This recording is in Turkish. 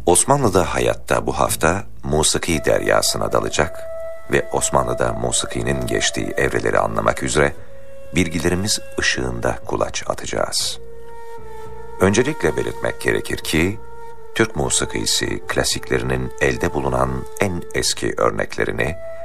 Osmanlı'da hayatta bu hafta musiki deryasına dalacak ve Osmanlı'da musikinin geçtiği evreleri anlamak üzere bilgilerimiz ışığında kulaç atacağız. Öncelikle belirtmek gerekir ki, Türk musikisi klasiklerinin elde bulunan en eski örneklerini